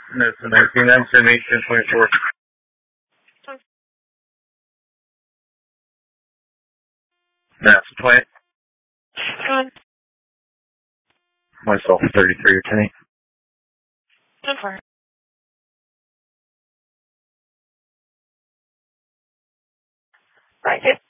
That's a 1997, 1024. That's 20. Myself, 33 or 10. Right.